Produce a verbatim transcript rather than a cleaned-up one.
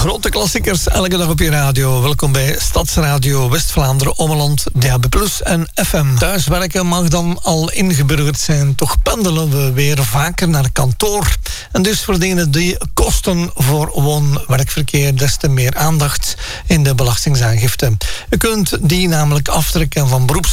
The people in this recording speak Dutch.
grote klassiekers elke dag op je radio. Welkom bij Stadsradio West-Vlaanderen, Ommeland, D A B plus en F M. Thuiswerken mag dan al ingeburgerd zijn. Toch pendelen we weer vaker naar kantoor. En dus verdienen die kosten voor woon-werkverkeer des te meer aandacht in de belastingaangifte. Je kunt die namelijk aftrekken van beroepskosten